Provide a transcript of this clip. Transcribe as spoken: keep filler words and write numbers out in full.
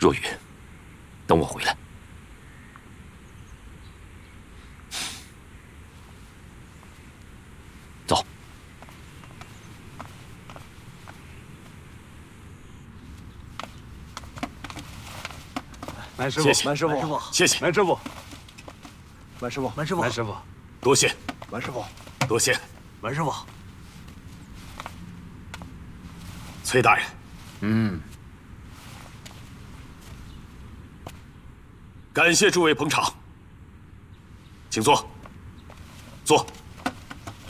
若雨，等我回来。走。 满师傅， 满师傅， 谢谢满师傅， 满师傅， 满师傅，满师傅， 多谢， 满师傅， 多谢， 满师傅。 崔大人， 嗯， 感谢诸位捧场，请坐，坐。